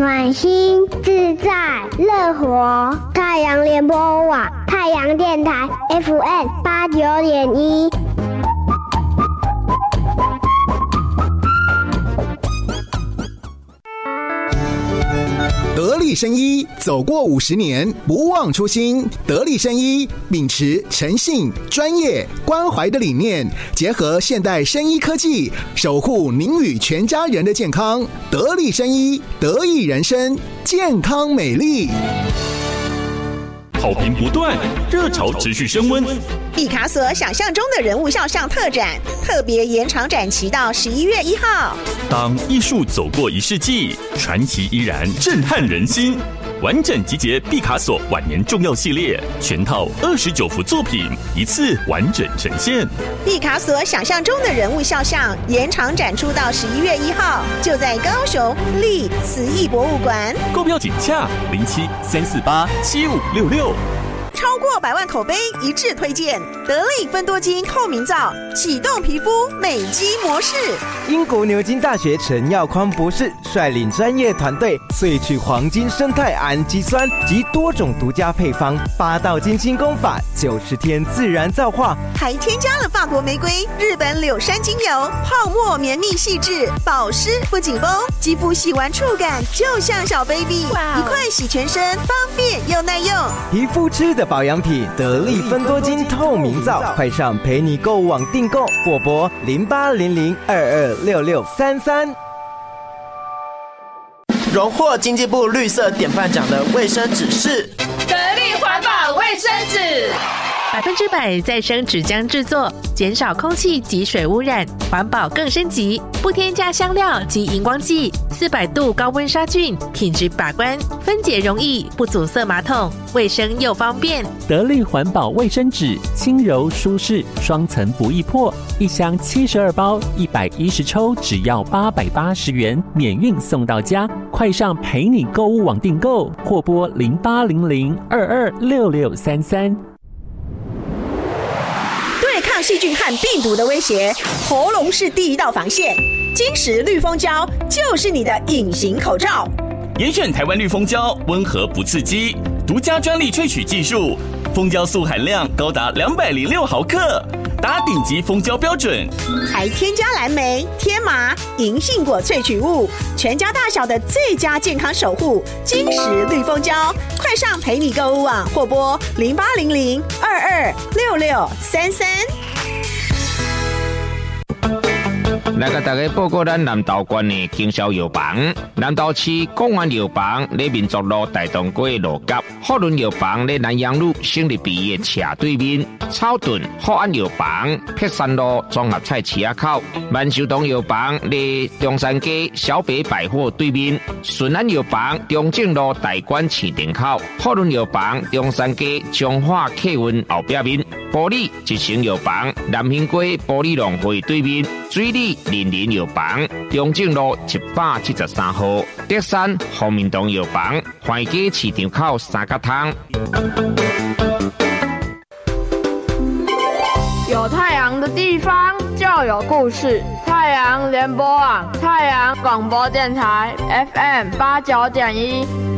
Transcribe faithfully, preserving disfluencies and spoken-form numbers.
暖心自在乐活。太阳联播网太阳电台 F M 八九点一。 得力生医走过五十年，不忘初心。得力生医秉持诚信、专业、关怀的理念，结合现代生医科技，守护您与全家人的健康。得力生医，得益人生，健康美丽。 好评不断，热潮持续升温。 毕卡索想象中的人物肖像特展，特别延长展期到十一月一号。 当艺术走过一世纪，传奇依然震撼人心。完整集结毕卡索晚年重要系列，全套二十九幅作品，一次完整呈现。 毕卡索想象中的人物肖像延长展出到十一月一号，就在高雄立慈艺博物馆。 购票请洽零七三四八七五六六。 超过百万口碑一致推荐得力芬多精透明皂，启动皮肤美肌模式。 英国牛津大学陈耀匡博士率领专业团队萃取黄金生态氨基酸及多种独家配方，八道金星功法，九十天自然皂化， 还添加了法国玫瑰、日本柳杉精油，泡沫绵密细致，保湿不紧绷，肌肤洗完触感就像小 baby， 一块洗全身，方便又耐用。 皮肤吃的保养品得力芬多精透明皂，快上陪你购物网订购，或拨零八零零二二六六三三。 荣获经济部绿色典范奖的卫生纸是得力环保卫生纸， 百分之百再生纸浆制作，减少空气及水污染，环保更升级，不添加香料及荧光剂，四百度高温杀菌，品质把关，分解容易，不阻塞马桶，卫生又方便。 得力环保卫生纸，轻柔舒适，双层不易破，一箱七十二包，一百一十抽，只要八百八十元，免运送到家。快上陪你购物网订购，或拨零八零零二二六六三三。 对抗细菌和病毒的威胁，喉咙是第一道防线。金石绿蜂胶就是你的隐形口罩。 严选台湾绿蜂胶，温和不刺激，独家专利萃取技术，蜂胶素含量高达两百零六毫克，达顶级蜂胶标准， 还添加蓝莓、天麻、银杏果萃取物，全家大小的最佳健康守护。金石绿蜂胶，快上陪你购物网，或拨零八零零二二六六三三。 来甲大家报告咱南投县的经销药房。南投市公园药房咧民族路大东街路角，福伦药房咧南阳路省立毕业斜对面，草屯福安药房碧山路综合菜市仔口，万寿堂药房咧中山街小北百货对面，顺安药房中正路大馆市场口，福伦药房中山街中华客运后壁面，玻璃一成药房南兴街玻璃农会对面，水里林林药房中正路一百七十三号，德山红明堂药房环街市场口三角汤。 有太阳的地方就有故事。太阳联播网，太阳广播电台 F M 八九点一。